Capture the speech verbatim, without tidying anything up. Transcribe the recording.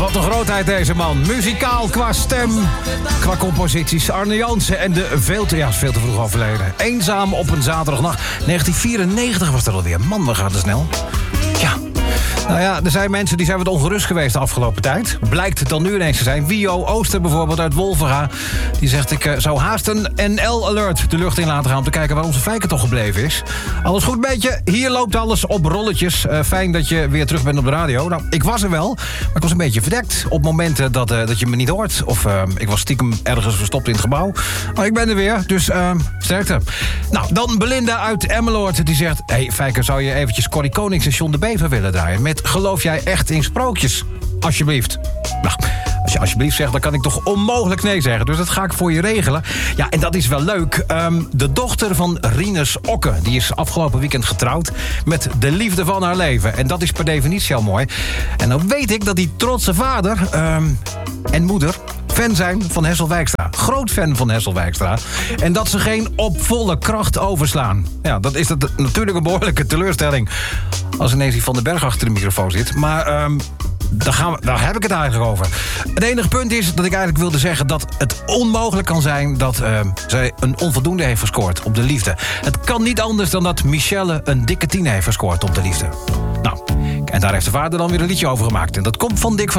Wat een grootheid deze man. Muzikaal qua stem, qua composities. Arne Jansen en de veel te, ja, veel te vroeg overleden. Eenzaam op een zaterdagnacht. negentien vierennegentig was dat alweer. Man, we gaan er snel. Ja. Nou ja, er zijn mensen die zijn wat ongerust geweest de afgelopen tijd. Blijkt het dan nu ineens te zijn. Wio Ooster bijvoorbeeld uit Wolvenga. Die zegt, ik uh, zou haast een N L-alert de lucht in laten gaan... om te kijken waar onze Fijke toch gebleven is. Alles goed met je? Hier loopt alles op rolletjes. Uh, fijn dat je weer terug bent op de radio. Nou, ik was er wel, maar ik was een beetje verdekt... op momenten dat, uh, dat je me niet hoort. Of uh, ik was stiekem ergens verstopt in het gebouw. Maar ik ben er weer, dus uh, sterkte. Nou, dan Belinda uit Emmeloord. Die zegt, hé hey, Fijke, zou je eventjes Corrie Konings en John de Bever willen draaien... met geloof jij echt in sprookjes? Alsjeblieft. Nou, als je alsjeblieft zegt, dan kan ik toch onmogelijk nee zeggen. Dus dat ga ik voor je regelen. Ja, en dat is wel leuk. Um, de dochter van Rinus Okke, die is afgelopen weekend getrouwd... met de liefde van haar leven. En dat is per definitie al mooi. En dan weet ik dat die trotse vader um, en moeder... fan zijn van Hessel Wijkstra. Groot fan van Hessel Wijkstra. En dat ze geen op volle kracht overslaan. Ja, dat is dat natuurlijk een behoorlijke teleurstelling... als ineens die Van den Berg achter de microfoon zit. Maar um, daar, gaan we, daar heb ik het eigenlijk over. Het enige punt is dat ik eigenlijk wilde zeggen... dat het onmogelijk kan zijn dat uh, zij een onvoldoende heeft gescoord op de liefde. Het kan niet anders dan dat Michelle een dikke tien heeft gescoord op de liefde. Nou, en daar heeft de vader dan weer een liedje over gemaakt. En dat komt van Dick van